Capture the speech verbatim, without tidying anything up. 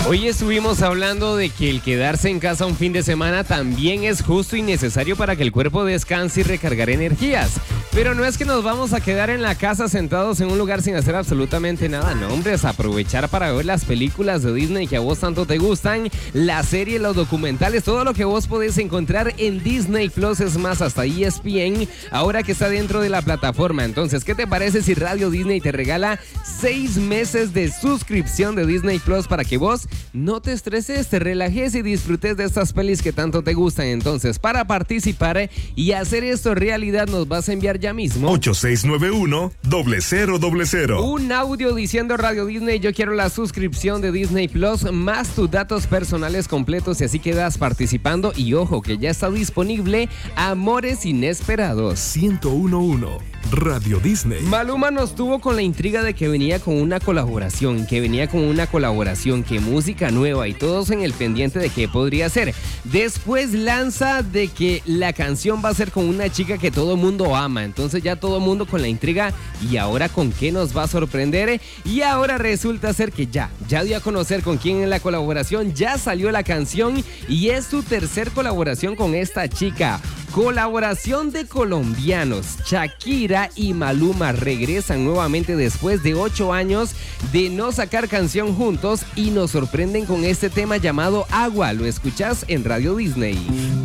Hoy estuvimos hablando de que el quedarse en casa un fin de semana también es justo y necesario para que el cuerpo descanse y recargar energías. Pero no es que nos vamos a quedar en la casa sentados en un lugar sin hacer absolutamente nada, no, hombre, es aprovechar para ver las películas de Disney que a vos tanto te gustan, la serie, los documentales, todo lo que vos podés encontrar en Disney Plus, es más, hasta E S P N, ahora que está dentro de la plataforma. Entonces, ¿qué te parece si Radio Disney te regala seis meses de suscripción de Disney Plus para que vos no te estreses, te relajes y disfrutes de estas pelis que tanto te gustan? Entonces, para participar y hacer esto realidad, nos vas a enviar ya mismo ocho seis nueve uno, cero cero cero cero un audio diciendo: Radio Disney, yo quiero la suscripción de Disney Plus más tus datos personales completos, y así quedas participando. Y ojo, que ya está disponible Amores Inesperados. ciento uno punto uno Radio Disney. Maluma nos tuvo con la intriga de que venía con una colaboración, que venía con una colaboración, que música nueva, y todos en el pendiente de qué podría ser. Después lanza de que la canción va a ser con una chica que todo mundo ama, entonces ya todo mundo con la intriga, y ahora con qué nos va a sorprender. Y ahora resulta ser que ya, ya dio a conocer con quién es la colaboración, ya salió la canción y es su tercer colaboración con esta chica. Colaboración de colombianos. Shakira y Maluma regresan nuevamente después de ocho años de no sacar canción juntos y nos sorprenden con este tema llamado Agua. Lo escuchás en Radio Disney.